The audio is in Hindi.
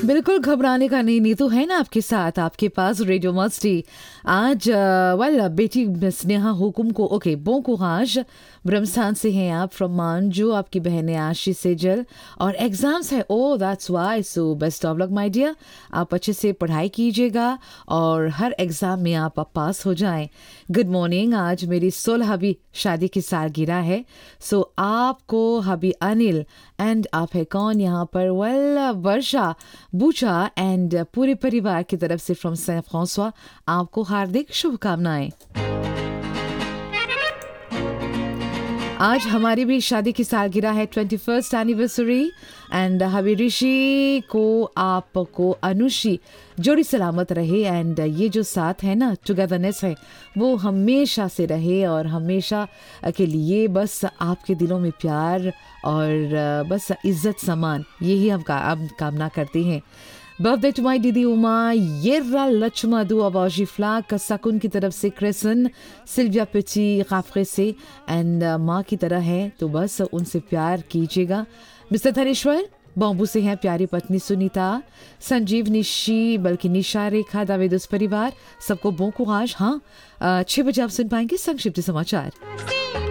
बिल्कुल घबराने का नहीं, नीतू है ना आपके साथ, आपके पास रेडियो मस्ती। आज बेटी स्नेहा हुकुम को ओके बो कुराज ब्रह्मस्थान से हैं आप, फ्रॉम मांजू, आपकी बहन है आशी सेजल और एग्जाम्स है, ओ that's why, so best of luck my dear. आप अच्छे से पढ़ाई कीजिएगा और हर एग्ज़ाम में आप पास हो जाएं। गुड मॉर्निंग, आज मेरी 16वीं शादी की सालगिरह है। सो आपको हबी अनिल एंड आप है कौन यहाँ पर, वेल वर्षा बूचा एंड पूरे परिवार की तरफ से फ्रॉम सेंट फ्रांसवा आपको हार्दिक शुभकामनाएं। आज हमारी भी शादी की सालगिरह है, 21st एनिवर्सरी एंड हबी ऋषि को आपको अनुषी जोड़ी सलामत रहे एंड ये जो साथ है ना, टुगेदरनेस है, वो हमेशा से रहे और हमेशा के लिए बस आपके दिलों में प्यार और बस इज्जत समान, यही हम कामना करते हैं। बर्थडे टू माई दीदी उमा येरा लचमदू अवाजी फ्लाक सकुन की तरफ से क्रिसन सिल्विया पिची काफरे से एंड माँ की तरह है तो बस उनसे प्यार कीजिएगा। मिस्टर धनेश्वर बॉम्बू से हैं प्यारी पत्नी सुनीता, संजीव, निशी, बल्कि निशा, रेखा, दावेदुस परिवार, सबको बो कुराज। हाँ 6 बजे आप सुन पाएंगे संक्षिप्त समाचार।